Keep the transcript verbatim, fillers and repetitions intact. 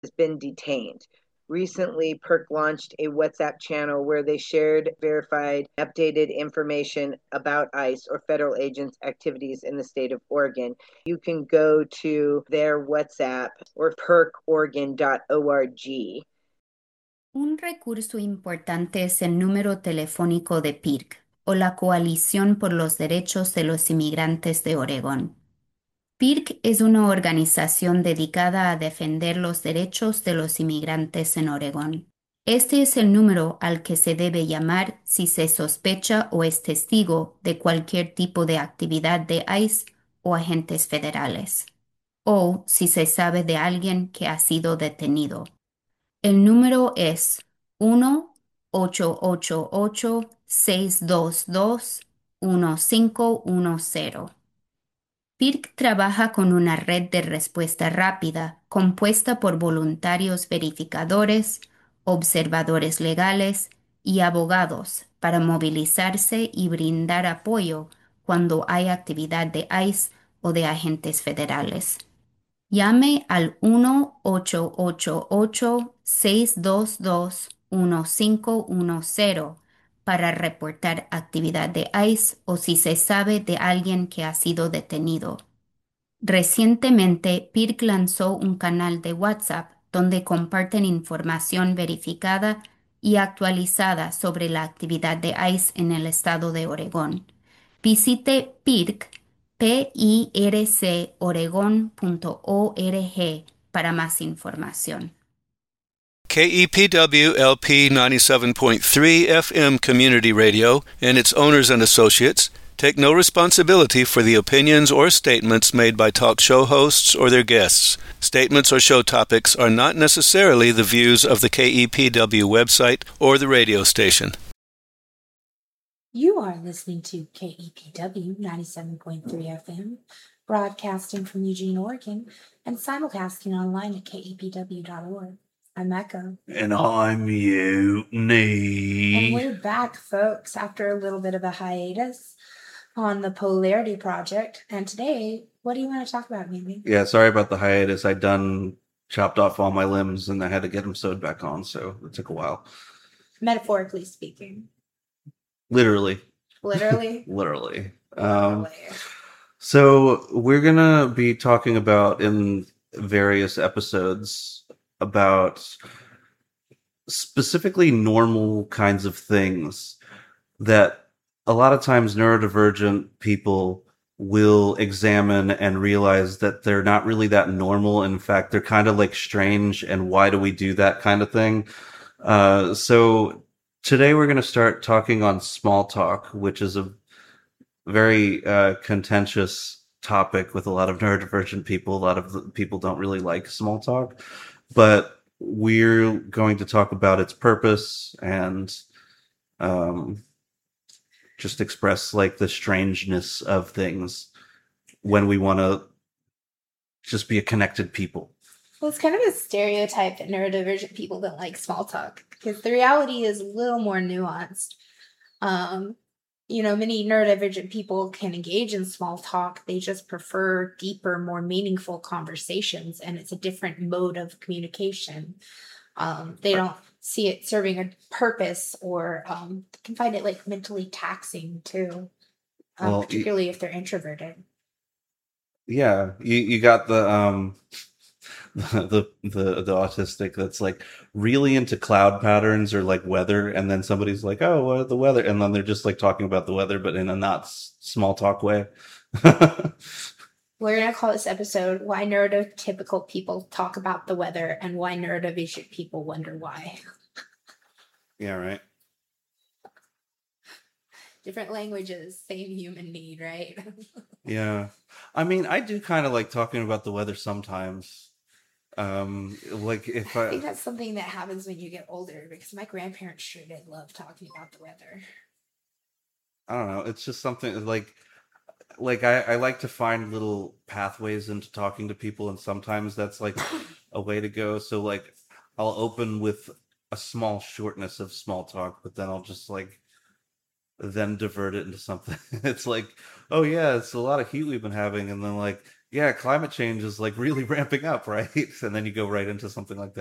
has been detained. Recently, PERC launched a WhatsApp channel where they shared verified, updated information about ICE or federal agents' activities in the state of Oregon. You can go to their WhatsApp or perc oregon dot org. Un recurso importante es el número telefónico de P I R C, o la Coalición por los Derechos de los Inmigrantes de Oregón. P I R C es una organización dedicada a defender los derechos de los inmigrantes en Oregón. Este es el número al que se debe llamar si se sospecha o es testigo de cualquier tipo de actividad de ICE o agentes federales, o si se sabe de alguien que ha sido detenido. El número es uno ocho ocho ocho, seis dos dos, uno cinco uno cero. P I R C trabaja con una red de respuesta rápida compuesta por voluntarios verificadores, observadores legales y abogados para movilizarse y brindar apoyo cuando hay actividad de ICE o de agentes federales. Llame al uno ocho ocho ocho, seis dos dos, uno cinco uno cero para reportar actividad de ICE o si se sabe de alguien que ha sido detenido. Recientemente, P I R C lanzó un canal de WhatsApp donde comparten información verificada y actualizada sobre la actividad de ICE en el estado de Oregón. Visite P I R C, P I R C oregon punto org para más información. K E P W L P ninety-seven point three F M Community Radio and its owners and associates take no responsibility for the opinions or statements made by talk show hosts or their guests. Statements or show topics are not necessarily the views of the K E P W website or the radio station. You are listening to K E P W ninety-seven point three F M, broadcasting from Eugene, Oregon, and simulcasting online at K E P W dot org. I'm Echo. And I'm Mutiny. And we're back, folks, after a little bit of a hiatus on the Polarity Project. And today, what do you want to talk about, Mimi? Yeah, sorry about the hiatus. I done chopped off all my limbs and I had to get them sewed back on, so it took a while. Metaphorically speaking. Literally. Literally? Literally. Um, Literally. so we're going to be talking about in various episodes about specifically normal kinds of things that a lot of times neurodivergent people will examine and realize that they're not really that normal. In fact, they're kind of like strange. And why do we do that kind of thing? Uh, so today we're going to start talking on small talk, which is a very uh, contentious topic with a lot of neurodivergent people. A lot of people don't really like small talk, but we're going to talk about its purpose and um, just express like the strangeness of things when we want to just be a connected people. Well, it's kind of a stereotype that neurodivergent people don't like small talk, because the reality is a little more nuanced. Um, you know, many neurodivergent people can engage in small talk. They just prefer deeper, more meaningful conversations, and it's a different mode of communication. Um, they don't see it serving a purpose, or um, can find it like mentally taxing too, um, Well, particularly if they're introverted. Yeah, you you got the um the the the autistic that's like really into cloud patterns or like weather, and then somebody's like, "Oh, what the weather?" and then they're just like talking about the weather, but in a not s- small talk way. We're going to call this episode Why Neurotypical People Talk About the Weather and Why Neurodivergent People Wonder Why. Yeah, right. Different languages, same human need, right? Yeah. I mean, I do kind of like talking about the weather sometimes. Um, like if I think I, that's something that happens when you get older, because my grandparents sure did love talking about the weather. I don't know, it's just something like, like I, I like to find little pathways into talking to people, and sometimes that's like a way to go. So like, I'll open with a small shortness of small talk, but then I'll just like then divert it into something. It's like, oh yeah, it's a lot of heat we've been having, and then like, yeah, climate change is like really ramping up, right? And then you go right into something like that.